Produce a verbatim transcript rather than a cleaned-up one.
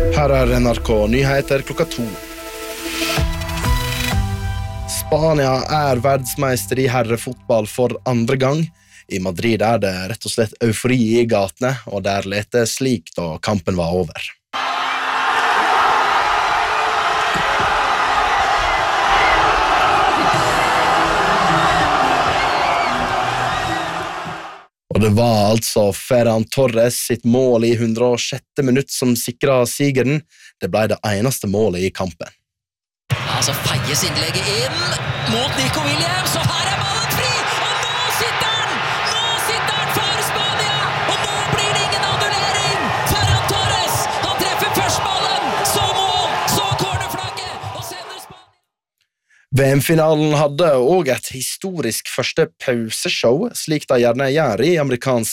Her er N R K Nyheter klokka to. Spania er verdensmeister i herrefotball for andre gang. I Madrid er det rett og slett eufori i gatene, og der lette slik da kampen var over. Og det var altså Ferran Torres sitt mål i hundre og sjette minutt som sikret sigeren. Det ble det eneste målet i kampen. Ja, så feies innlegget inn mot Nico Williams, og her er ballen fri, og nå sitter den! Nå sitter den for Spania, og nå blir det ingen annullering! Ferran Torres, han treffer først ballen, så mål, så cornerflagget, og sender Spania! V M-finalen hadde også et historisk første pauseshow, slik det gjerne gjør i amerikansk